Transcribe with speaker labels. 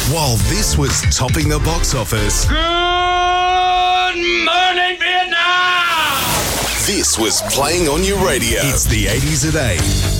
Speaker 1: While this was topping the box office,
Speaker 2: Good morning, Vietnam!
Speaker 1: this was playing on your radio. It's the 80s at 8.